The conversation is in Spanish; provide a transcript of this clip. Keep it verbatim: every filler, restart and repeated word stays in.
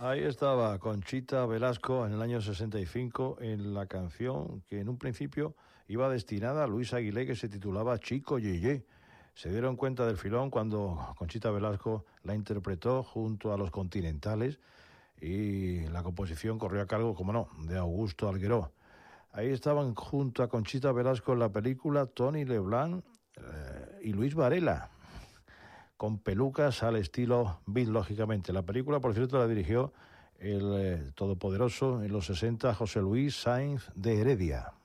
Ahí estaba Conchita Velasco en el año sesenta y cinco en la canción que en un principio iba destinada a Luis Aguilé, que se titulaba Chico Yeye. Se dieron cuenta del filón cuando Conchita Velasco la interpretó junto a Los Continentales y la composición corrió a cargo, como no, de Augusto Algueró. Ahí estaban junto a Conchita Velasco en la película Tony Leblanc eh, y Luis Varela, con pelucas al estilo Beat, lógicamente. La película, por cierto, la dirigió el eh, todopoderoso en los sesenta José Luis Sáenz de Heredia.